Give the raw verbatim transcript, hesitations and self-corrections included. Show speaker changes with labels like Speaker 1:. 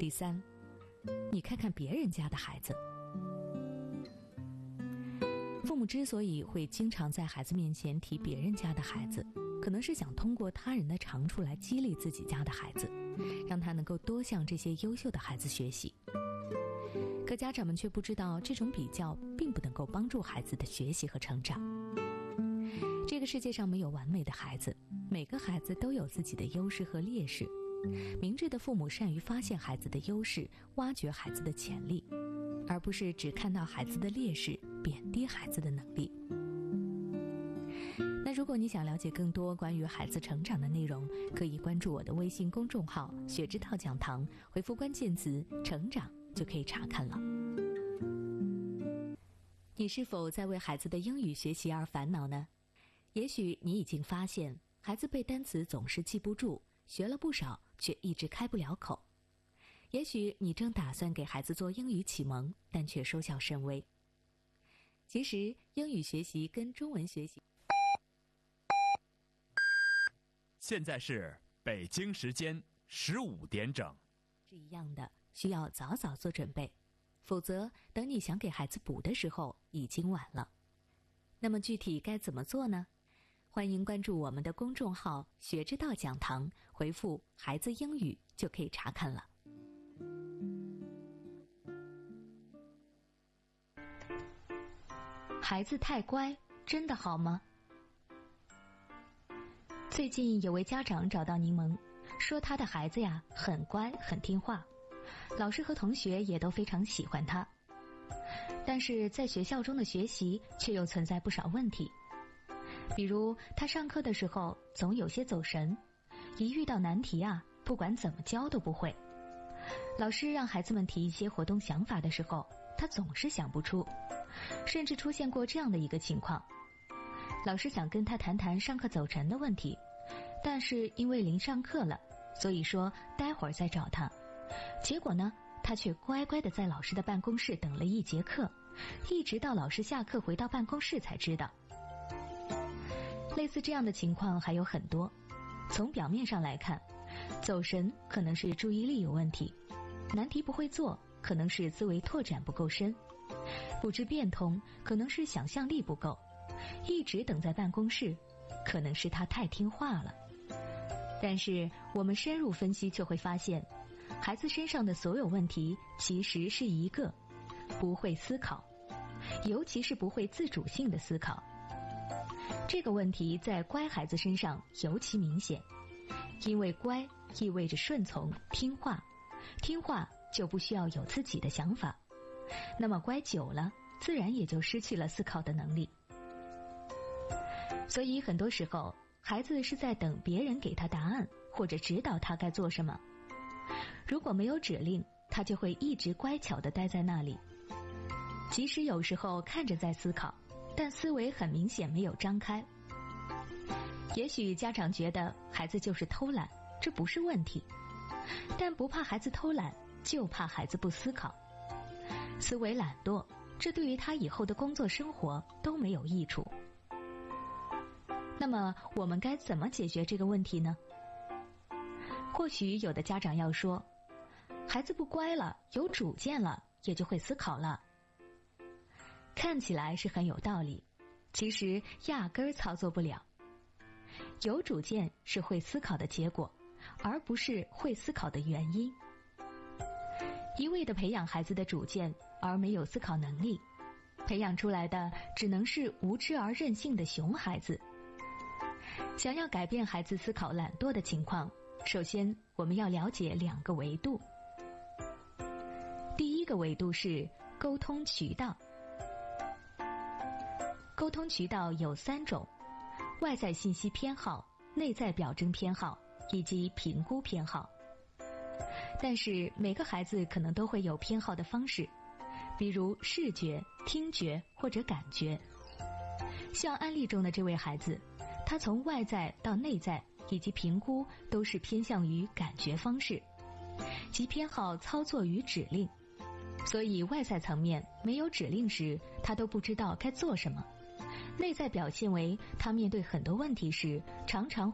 Speaker 1: 第三，你看看别人家的孩子。父母之所以会经常在孩子面前提别人家的孩子，可能是想通过他人的长处来激励自己家的孩子，让他能够多向这些优秀的孩子学习。可家长们却不知道，这种比较并不能够帮助孩子的学习和成长。这个世界上没有完美的孩子，每个孩子都有自己的优势和劣势。明智的父母善于发现孩子的优势，挖掘孩子的潜力，而不是只看到孩子的劣势，贬低孩子的能力。那如果你想了解更多关于孩子成长的内容，可以关注我的微信公众号学之道讲堂，回复关键词成长就可以查看了。你是否在为孩子的英语学习而烦恼呢？也许你已经发现，孩子背单词总是记不住，学了不少却一直开不了口。也许你正打算给孩子做英语启蒙，但却收效甚微。其实英语学习跟中文学习
Speaker 2: 现在是北京时间十五点整，
Speaker 1: 是一样的，需要早早做准备，否则等你想给孩子补的时候已经晚了。那么具体该怎么做呢？欢迎关注我们的公众号学之道讲堂，回复孩子英语就可以查看了。孩子太乖，真的好吗？最近有位家长找到柠檬，说他的孩子呀很乖很听话，老师和同学也都非常喜欢他，但是在学校中的学习却又存在不少问题。比如他上课的时候总有些走神，一遇到难题啊，不管怎么教都不会。老师让孩子们提一些活动想法的时候，他总是想不出，甚至出现过这样的一个情况：老师想跟他谈谈上课走神的问题，但是因为临上课了，所以说待会儿再找他。结果呢，他却乖乖地在老师的办公室等了一节课，一直到老师下课回到办公室才知道。类似这样的情况还有很多。从表面上来看，走神可能是注意力有问题，难题不会做可能是思维拓展不够深，不知变通可能是想象力不够，一直等在办公室可能是他太听话了。但是我们深入分析却会发现，孩子身上的所有问题其实是一个不会思考，尤其是不会自主性的思考。这个问题在乖孩子身上尤其明显，因为乖意味着顺从听话，听话就不需要有自己的想法，那么乖久了自然也就失去了思考的能力。所以很多时候孩子是在等别人给他答案，或者指导他该做什么。如果没有指令，他就会一直乖巧地待在那里，即使有时候看着在思考，但思维很明显没有张开。也许家长觉得孩子就是偷懒，这不是问题，但不怕孩子偷懒，就怕孩子不思考。思维懒惰，这对于他以后的工作生活都没有益处。那么我们该怎么解决这个问题呢？或许有的家长要说，孩子不乖了，有主见了，也就会思考了。看起来是很有道理，其实压根儿操作不了。有主见是会思考的结果，而不是会思考的原因。一味地培养孩子的主见，而没有思考能力，培养出来的只能是无知而任性的熊孩子。想要改变孩子思考懒惰的情况，首先我们要了解两个维度。第一个维度是沟通渠道。沟通渠道有三种：外在信息偏好、内在表征偏好以及评估偏好。但是每个孩子可能都会有偏好的方式，比如视觉、听觉或者感觉。像案例中的这位孩子，他从外在到内在以及评估都是偏向于感觉方式，其偏好操作与指令，所以外在层面没有指令时，他都不知道该做什么。内在表现为他面对很多问题时，常常